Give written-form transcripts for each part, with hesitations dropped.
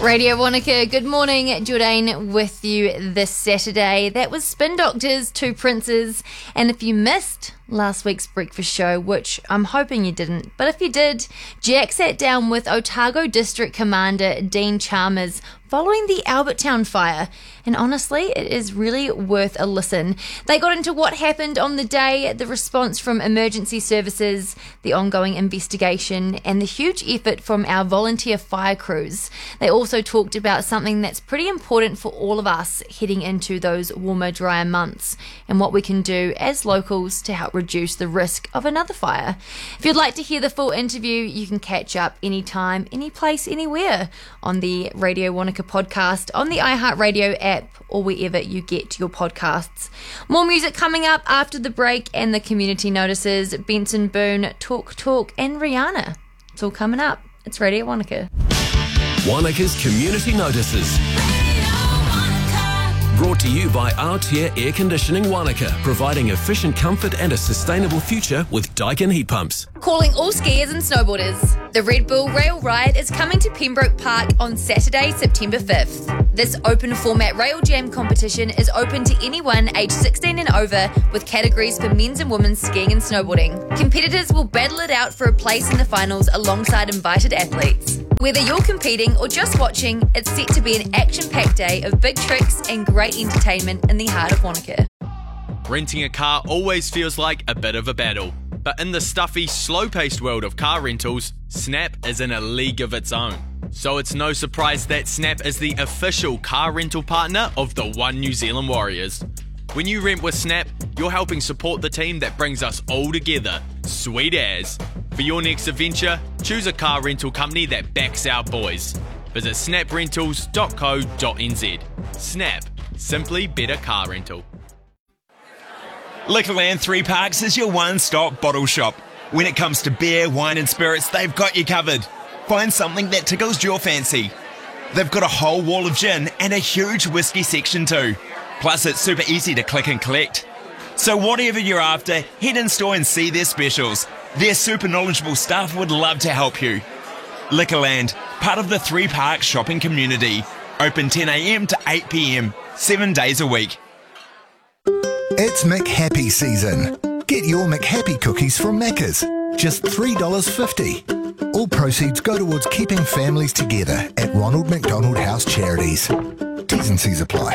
Radio Wanaka, good morning. Jordan with you this Saturday. That was Spin Doctors, Two Princes. And if you missed last week's breakfast show, which I'm hoping you didn't, but if you did, Jack sat down with Otago District Commander Dean Chalmers following the Albertown fire. And honestly, it is really worth a listen. They got into what happened on the day, the response from emergency services, the ongoing investigation, and the huge effort from our volunteer fire crews. They also talked about something that's pretty important for all of us heading into those warmer, drier months, and what we can do as locals to help reduce the risk of another fire. If you'd like to hear the full interview, you can catch up anytime, any place, anywhere on the Radio Wanaka podcast, on the iHeartRadio app, or wherever you get your podcasts. More music coming up after the break and the community notices. Benson Boone, Talk, and Rihanna. It's all coming up. It's Radio Wanaka. Wanaka's community notices. Brought to you by Aotea Air Conditioning Wanaka, providing efficient comfort and a sustainable future with Daikin heat pumps. Calling all skiers and snowboarders. The Red Bull Rail Ride is coming to Pembroke Park on Saturday, September 5th. This open format rail jam competition is open to anyone aged 16 and over, with categories for men's and women's skiing and snowboarding. Competitors will battle it out for a place in the finals alongside invited athletes. Whether you're competing or just watching, it's set to be an action-packed day of big tricks and great entertainment in the heart of Wanaka. Renting a car always feels like a bit of a battle, but in the stuffy, slow-paced world of car rentals, Snap is in a league of its own. So it's no surprise that Snap is the official car rental partner of the One New Zealand Warriors. When you rent with Snap, you're helping support the team that brings us all together. Sweet as. For your next adventure, choose a car rental company that backs our boys. Visit snaprentals.co.nz. Snap. Simply better car rental. Liquorland Three Parks is your one-stop bottle shop. When it comes to beer, wine and spirits, they've got you covered. Find something that tickles your fancy. They've got a whole wall of gin and a huge whiskey section too. Plus, it's super easy to click and collect. So whatever you're after, head in store and see their specials. Their super knowledgeable staff would love to help you. Liquorland, part of the Three Parks shopping community. Open 10 a.m. to 8 p.m, 7 days a week. It's McHappy season. Get your McHappy cookies from Macca's. Just $3.50. All proceeds go towards keeping families together at Ronald McDonald House Charities. T's and C's apply.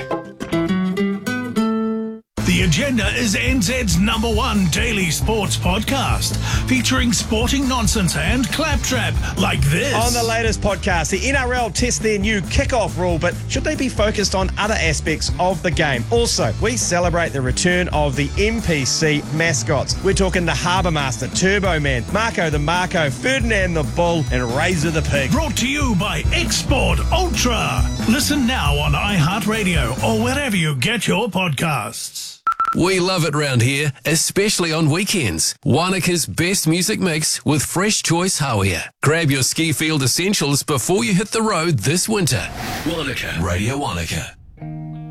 The Agenda is NZ's #1 daily sports podcast, featuring sporting nonsense and claptrap like this. On the latest podcast, the NRL test their new kickoff rule, but should they be focused on other aspects of the game? Also, we celebrate the return of the MPC mascots. We're talking the Harbour Master, Turbo Man, Marco the Marco, Ferdinand the Bull, and Razor the Pig. Brought to you by Export Ultra. Listen now on iHeartRadio or wherever you get your podcasts. We love it round here, especially on weekends. Wanaka's best music mix with Fresh Choice Hawea. Grab your ski field essentials before you hit the road this winter. Wanaka. Radio Wanaka.